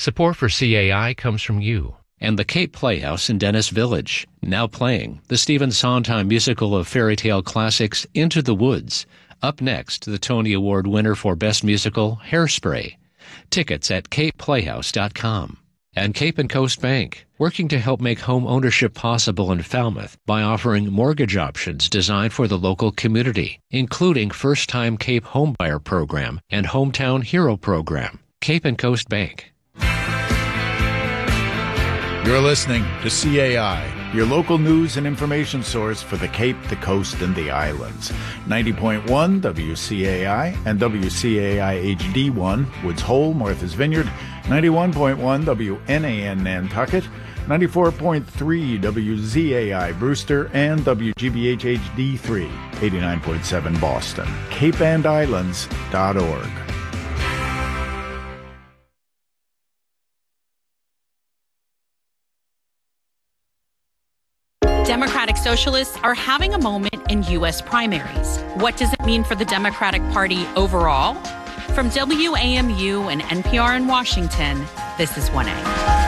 Support for CAI comes from you. And the Cape Playhouse in Dennis Village, now playing the Stephen Sondheim musical of fairy tale classics Into the Woods. Up next, the Tony Award winner for Best Musical, Hairspray. Tickets at capeplayhouse.com. And Cape and Coast Bank, working to help make home ownership possible in Falmouth by offering mortgage options designed for the local community, including First-Time Cape Homebuyer Program and Hometown Hero Program. Cape and Coast Bank. You're listening to CAI, your local news and information source for the Cape, the Coast, and the Islands. 90.1 WCAI and WCAI HD1, Woods Hole, Martha's Vineyard. 91.1 WNAN Nantucket. 94.3 WZAI Brewster and WGBH HD3, 89.7 Boston. CapeandIslands.org. Democratic Socialists are having a moment in U.S. primaries. What does it mean for the Democratic Party overall? From WAMU and NPR in Washington, this is 1A.